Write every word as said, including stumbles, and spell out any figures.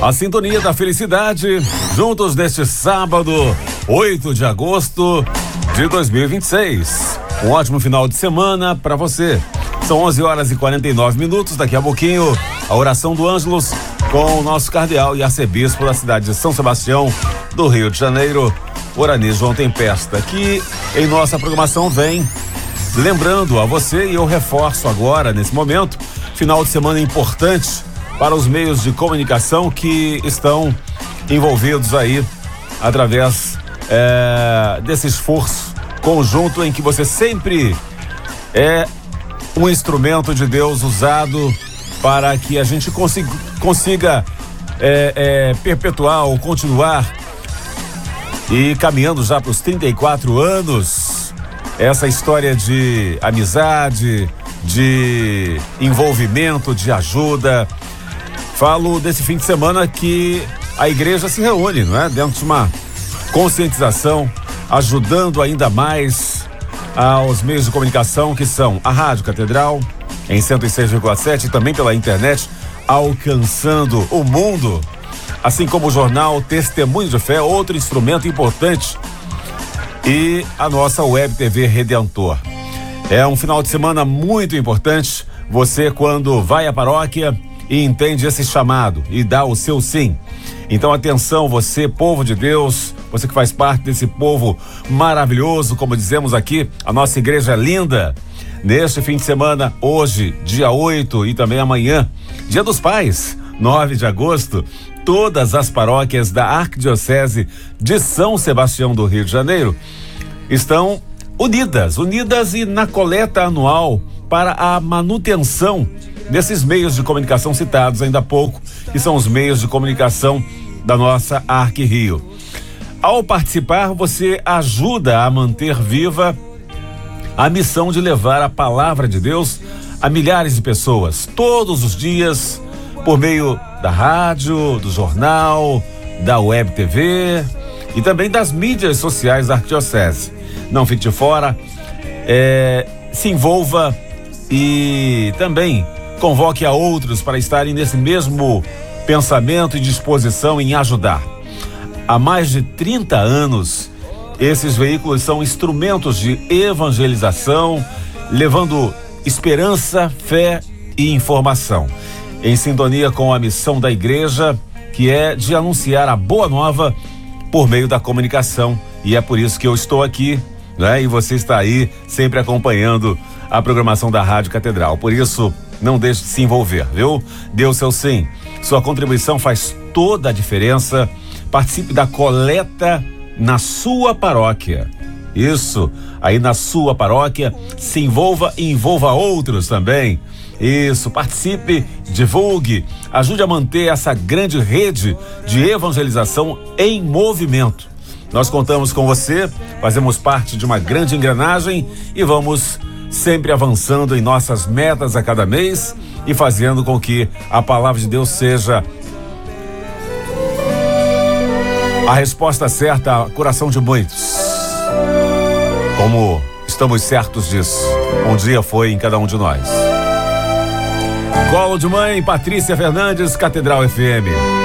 A sintonia da felicidade, juntos neste sábado, oito de agosto de dois mil e vinte e seis. Um ótimo final de semana para você. São onze horas e quarenta e nove minutos. Daqui a pouquinho, a oração do Ângelus com o nosso cardeal e arcebispo da cidade de São Sebastião, do Rio de Janeiro, Orani João Tempesta, que em nossa programação vem lembrando a você, e eu reforço agora, nesse momento, final de semana importante para os meios de comunicação que estão envolvidos aí através é, desse esforço conjunto em que você sempre é um instrumento de Deus usado para que a gente consiga, consiga é, é, perpetuar ou continuar e caminhando já para os trinta e quatro anos, essa história de amizade, de envolvimento, de ajuda. Falo desse fim de semana que a igreja se reúne, não é? Dentro de uma conscientização, ajudando ainda mais aos meios de comunicação que são a Rádio Catedral, em cento e seis vírgula sete, e também pela internet, alcançando o mundo. Assim como o jornal Testemunho de Fé, outro instrumento importante, e a nossa Web T V Redentor. É um final de semana muito importante. Você, quando vai à paróquia e entende esse chamado e dá o seu sim. Então, atenção, você, povo de Deus, você que faz parte desse povo maravilhoso, como dizemos aqui, a nossa igreja é linda. Neste fim de semana, hoje, dia oito, e também amanhã, Dia dos Pais, nove de agosto, todas as paróquias da Arquidiocese de São Sebastião do Rio de Janeiro estão unidas, unidas e na coleta anual para a manutenção desses meios de comunicação citados ainda há pouco, que são os meios de comunicação da nossa Arqui-Rio. Ao participar, você ajuda a manter viva a missão de levar a palavra de Deus a milhares de pessoas, todos os dias, por meio da rádio, do jornal, da Web T V e também das mídias sociais da Arquidiocese. Não fique de fora, é, se envolva e também convoque a outros para estarem nesse mesmo pensamento e disposição em ajudar. Há mais de trinta anos, esses veículos são instrumentos de evangelização, levando esperança, fé e informação, em sintonia com a missão da igreja, que é de anunciar a boa nova por meio da comunicação. E é por isso que eu estou aqui, né? E você está aí sempre acompanhando a programação da Rádio Catedral. Por isso, não deixe de se envolver, viu? Dê o seu sim. Sua contribuição faz toda a diferença. Participe da coleta na sua paróquia. Isso, aí na sua paróquia, se envolva e envolva outros também. Isso, participe, divulgue, ajude a manter essa grande rede de evangelização em movimento. Nós contamos com você, fazemos parte de uma grande engrenagem e vamos sempre avançando em nossas metas a cada mês e fazendo com que a palavra de Deus seja a resposta certa ao coração de muitos. Como estamos certos disso, um dia foi em cada um de nós. Colo de Mãe, Patrícia Fernandes, Catedral F M.